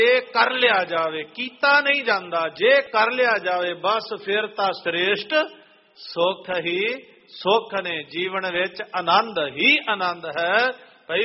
ਜੇ ਕਰ ਲਿਆ ਜਾਵੇ, ਕੀਤਾ ਨਹੀਂ ਜਾਂਦਾ, ਜੇ ਕਰ ਲਿਆ ਜਾਵੇ ਬਸ ਫਿਰ ਤਾਂ ਸ੍ਰੇਸ਼ਟ ਸੁਖ ਹੀ ਸੁਖ ਨੇ। ਜੀਵਨ ਵਿੱਚ ਆਨੰਦ ਹੀ ਆਨੰਦ ਹੈ।